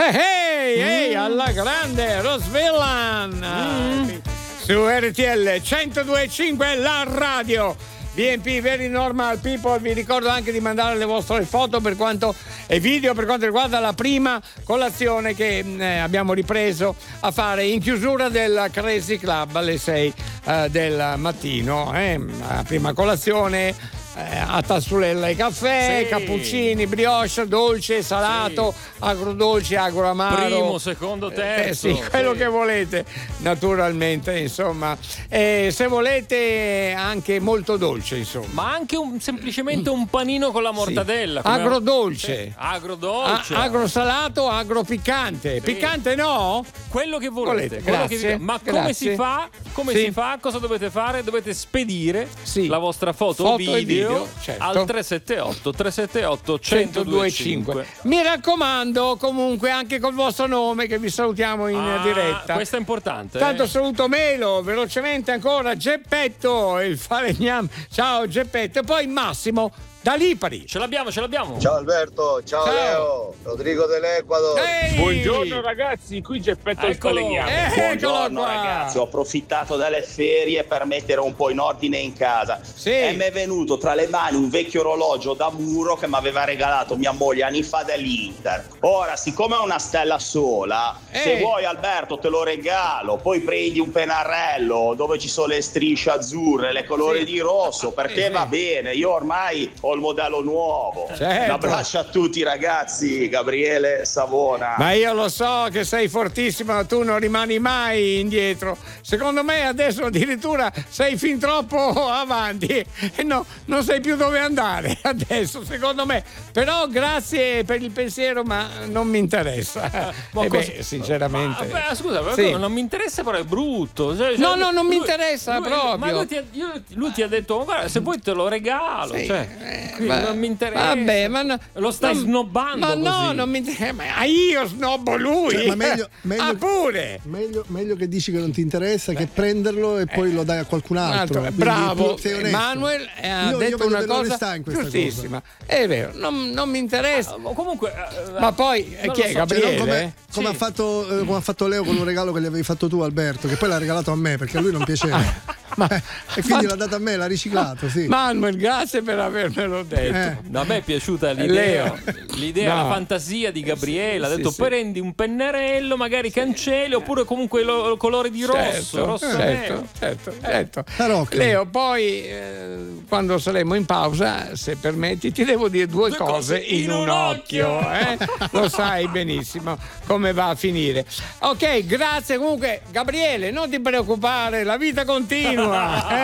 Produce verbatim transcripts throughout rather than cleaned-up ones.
Ehi, ehi, mm. alla grande Rosvillan mm. su R T L centodue e cinque la radio. B and P Very Normal People, vi ricordo anche di mandare le vostre foto per quanto e video per quanto riguarda la prima colazione che eh, abbiamo ripreso a fare in chiusura del Crazy Club alle sei eh, del mattino. Eh, la prima colazione eh, a tazzulella e caffè, sì. cappuccini, brioche, dolce, salato, sì. agrodolce, agroamaro. Primo, secondo, terzo. Eh, sì, quello sì. che volete, naturalmente, insomma. E se volete anche molto dolce, insomma. Ma anche un, semplicemente un panino con la mortadella. Sì. Agrodolce. Sì. Agrodolce. A- agrosalato, agropiccante. Sì. Piccante no? Quello che volete. volete. Quello Grazie. che... Ma come Grazie. si fa? Come sì. si fa? Cosa dovete fare? Dovete spedire sì. la vostra foto, foto o video, video certo. al tre sette otto tre sette otto uno zero due cinque. Mi raccomando, comunque anche col vostro nome, che vi salutiamo in ah, diretta. Questo è importante. Tanto eh? saluto Melo, velocemente ancora Geppetto, il falegnam. Ciao Geppetto, e poi Massimo da Lipari. Ce l'abbiamo, ce l'abbiamo. Ciao Alberto, ciao, ciao. Leo, Rodrigo dell'Ecuador. Ehi. Buongiorno ragazzi, qui Geppetto il falegname. Eh, Buongiorno ragazzi, ho approfittato delle ferie per mettere un po' in ordine in casa sì. e mi è venuto tra le mani un vecchio orologio da muro che mi aveva regalato mia moglie anni fa dell'Inter. Ora, siccome è una stella sola, Ehi. se vuoi Alberto te lo regalo, poi prendi un pennarello dove ci sono le strisce azzurre, le colori sì. di rosso, perché sì, va sì. bene, io ormai ho il modello nuovo. Certo. Un abbraccio a tutti ragazzi, Gabriele Savona. Ma io lo so che sei fortissimo, ma tu non rimani mai indietro. Secondo me adesso addirittura sei fin troppo avanti e no, non sai più dove andare adesso, secondo me. Però grazie per il pensiero, ma non mi interessa. Ma eh cosa... beh, sinceramente. Ma, beh, scusa, sì. non mi interessa, però è brutto. Cioè, no, no, non lui, mi interessa lui, proprio. Ma lui ti, ha, io, lui ti ha detto, guarda, se vuoi te lo regalo. Sì. Cioè, Ma, non mi interessa. Vabbè, ma no, lo stai non, snobbando. Ma così. no, non mi interessa. Ma io snobbo lui. Cioè, ma meglio, meglio, ah, pure. Meglio, meglio che dici che non ti interessa Beh. che prenderlo e poi eh. lo dai a qualcun altro. altro. Bravo. Manuel ha io, detto io una cosa giustissima. È vero, non, non mi interessa. Ah, comunque, uh, ma poi chi è so, Gabriele? Cioè, come come, sì. ha fatto, eh, come ha fatto Leo con un regalo che gli avevi fatto tu, Alberto, che poi l'ha regalato a me perché a lui non piaceva. Ma, e quindi ma, l'ha dato a me, l'ha riciclato, sì. Manuel, grazie per avermelo detto. Eh. No, a me è piaciuta l'idea, l'idea, no. la fantasia di Gabriele. Ha detto sì, prendi sì. un pennarello, magari cancelli, oppure comunque lo, lo colore di rosso, certo, rosso certo, nero. certo, certo. certo. Leo, poi eh, quando saremo in pausa, se permetti, ti devo dire due, due cose in, in un, un occhio, occhio eh? Lo sai benissimo come va a finire. Ok, grazie comunque Gabriele, non ti preoccupare, la vita continua. Eh?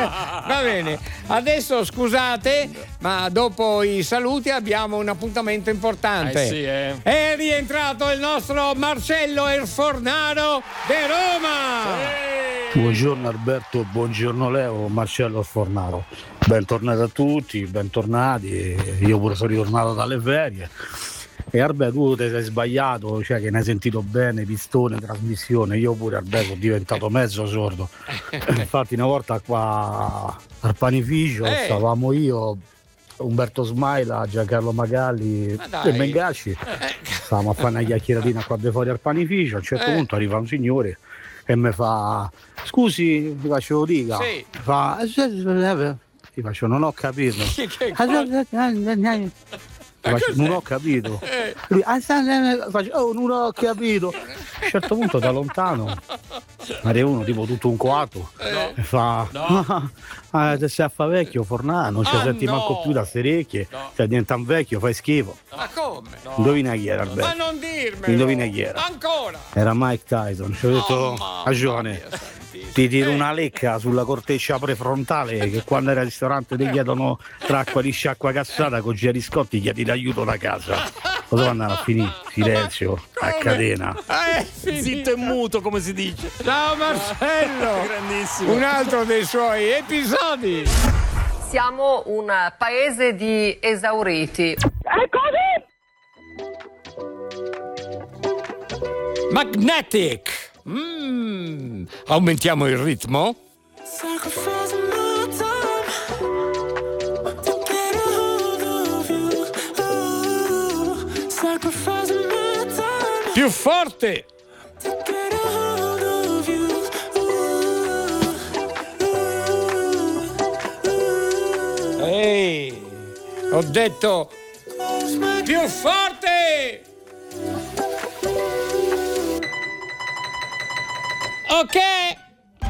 Va bene, adesso scusate, ma dopo i saluti abbiamo un appuntamento importante. Eh sì, eh. È rientrato il nostro Marcello Erfornaro di Roma. Sì. Buongiorno Alberto, buongiorno Leo, Marcello Erfornaro. Bentornati a tutti, bentornati. Io pure sono ritornato dalle ferie. E Alberto, tu ti sei sbagliato, cioè che ne hai sentito bene, pistone, trasmissione. Io pure Alberto sono diventato mezzo sordo. Infatti una volta qua al panificio Ehi. stavamo io, Umberto Smaila, Giancarlo Magalli e Mengasci. Stavamo a fare una chiacchieratina qua fuori al panificio. A un certo eh. punto arriva un signore e mi fa: scusi, mi faccio dica. Sì. Fa, ti faccio, non ho capito. Faccio, non ho capito. Lui, faccio, oh, non ho capito. A un certo punto da lontano arriva uno tipo tutto un coatto no. e fa no. ah, se sei a fa vecchio Fornà non ci ah, senti no. manco più da ste orecchie no. cioè diventa un vecchio, fai schifo. Ma come? No. Indovina chi era Alberto? Ma non dirmelo. Indovina chi era? Ancora? Era Mike Tyson. Ci ho detto oh, a giovane ti tiro eh. una lecca sulla corteccia prefrontale che quando era al ristorante ti chiedono tra acqua di sciacqua cassata con Gerry Scotti chiedi l'aiuto da casa. Cosa andare a finire? Silenzio a catena. Eh, sì, zitto e muto come si dice. Ciao Marcello. Grandissimo. Un altro dei suoi episodi. Siamo un paese di esauriti. È così? Magnetic. Mm. Aumentiamo il ritmo. Sacrificing my time Più forte. Ehi, ho detto più forte. Ok.